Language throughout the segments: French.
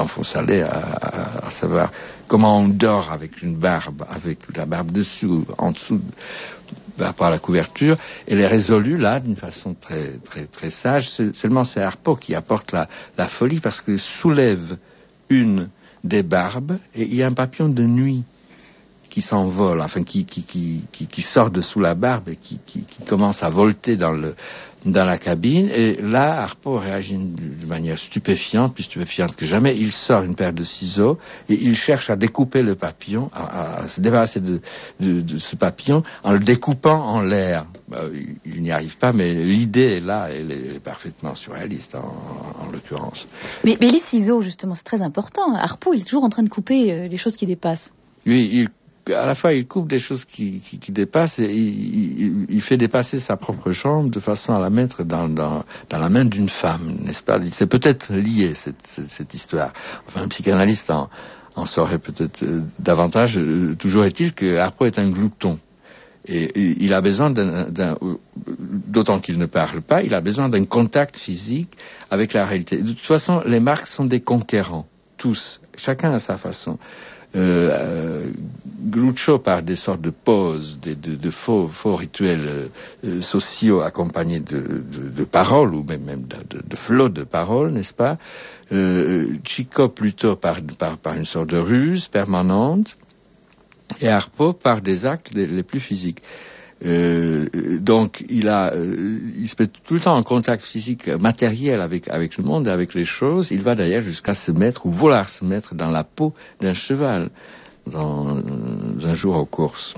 s'enfonce aller à savoir comment on dort avec une barbe, avec la barbe dessous, en dessous, par rapport à la couverture. Elle est résolue là d'une façon très très très sage. Seulement c'est Harpo qui apporte la folie, parce qu'il soulève une des barbes et il y a un papillon de nuit qui s'envole, enfin qui sort de sous la barbe et qui commence à volter dans la cabine. Et là, Harpo réagit de manière stupéfiante, plus stupéfiante que jamais. Il sort une paire de ciseaux et il cherche à découper le papillon, à se débarrasser de ce papillon en le découpant en l'air. Il n'y arrive pas, mais l'idée est là, elle est parfaitement surréaliste en l'occurrence. Mais les ciseaux, justement, c'est très important. Harpo, il est toujours en train de couper les choses qui dépassent. Oui, à la fois, il coupe des choses qui dépassent et il fait dépasser sa propre chambre de façon à la mettre dans la main d'une femme, n'est-ce pas? C'est peut-être lié, cette histoire. Enfin, un psychanalyste en saurait peut-être davantage. Toujours est-il que Harpo est un glouton. Et il a besoin d'autant qu'il ne parle pas, il a besoin d'un contact physique avec la réalité. De toute façon, les Marx sont des conquérants. Tous. Chacun à sa façon. Groucho, par des sortes de poses, de faux rituels sociaux accompagnés de paroles, ou même de flots de paroles, n'est-ce pas? Chico plutôt par une sorte de ruse permanente, et Harpo par des actes les plus physiques. Donc il se met tout le temps en contact physique matériel avec le monde et avec les choses. Il va d'ailleurs jusqu'à se mettre ou vouloir se mettre dans la peau d'un cheval dans un jour aux courses.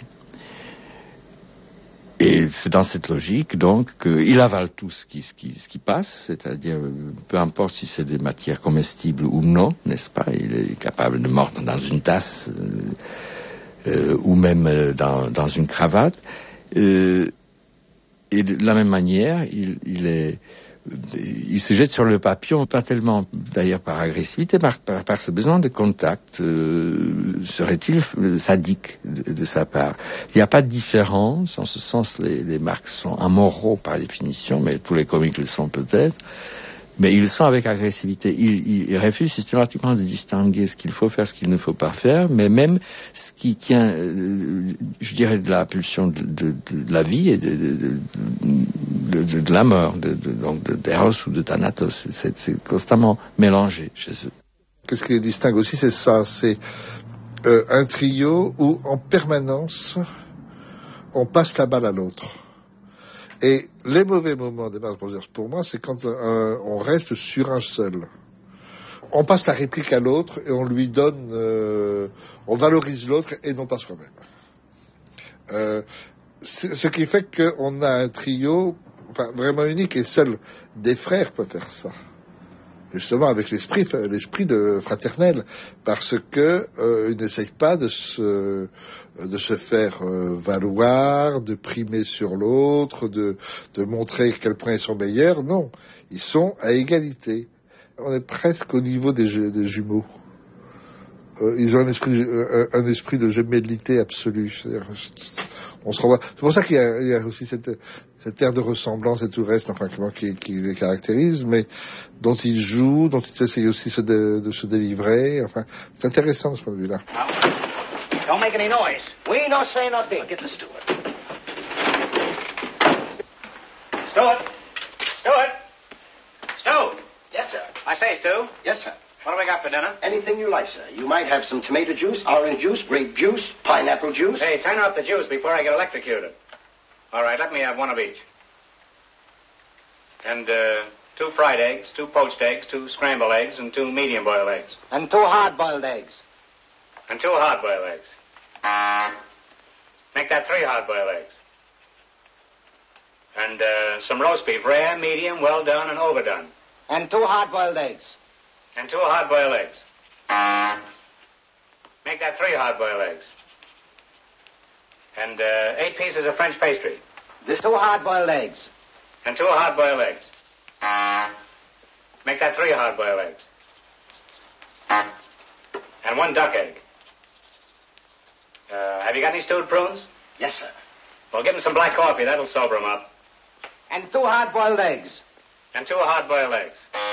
Et c'est dans cette logique donc qu'il avale tout ce qui passe, c'est-à-dire peu importe si c'est des matières comestibles ou non, n'est-ce pas? Il est capable de mordre dans une tasse ou même dans une cravate. Et de la même manière, il se jette sur le papillon, pas tellement d'ailleurs par agressivité, par ce besoin de contact, serait-il sadique de sa part. Il n'y a pas de différence, en ce sens les Marx sont amoraux par définition, mais tous les comiques le sont peut-être. Mais ils le sont avec agressivité. Ils refusent systématiquement de distinguer ce qu'il faut faire, ce qu'il ne faut pas faire, mais même ce qui tient, je dirais, de la pulsion de la vie et de la mort, donc d'Eros ou de Thanatos. C'est constamment mélangé chez eux. Qu'est-ce qui les distingue aussi, c'est ça, c'est un trio où en permanence on passe la balle à l'autre. Et les mauvais moments des Marx Brothers, pour moi, c'est quand on reste sur un seul. On passe la réplique à l'autre et on lui donne... on valorise l'autre et non pas soi-même. Ce qui fait qu'on a un trio vraiment unique, et seuls des frères peuvent faire ça. Justement avec l'esprit de fraternel, parce que ils n'essayent pas de se faire valoir, de primer sur l'autre, de montrer à quel point ils sont meilleurs. Non, ils sont à égalité. On est presque au niveau des jumeaux. Ils ont un esprit de gémellité absolue. C'est-à-dire, on se renvoie. C'est pour ça qu'il y a aussi cette air de ressemblance et tout le reste, enfin, qui les caractérise, mais dont ils jouent, dont ils essayent aussi de se délivrer. Enfin, c'est intéressant de ce point de vue-là. Don't make any noise. We ain't no say nothing. Get the steward. Steward. Stu. Yes, sir. I say, Stu. Yes, sir. What do we got for dinner? Anything you like, sir. You might have some tomato juice, orange juice, grape juice, pineapple juice. Hey, turn up the juice before I get electrocuted. All right, let me have one of each. And 2 fried eggs, 2 poached eggs, 2 scrambled eggs, and 2 medium-boiled eggs. And 2 hard-boiled eggs. And 2 hard-boiled eggs. Make that 3 hard-boiled eggs. And some roast beef, rare, medium, well done, and overdone. And 2 hard-boiled eggs. And 2 hard-boiled eggs. Make that 3 hard-boiled eggs. And 8 pieces of French pastry. There's 2 hard-boiled eggs. And 2 hard-boiled eggs. Make that 3 hard-boiled eggs. And 1 duck egg. Have you got any stewed prunes? Yes, sir. Well, give them some black coffee. That'll sober them up. And 2 hard-boiled eggs. And 2 hard-boiled eggs.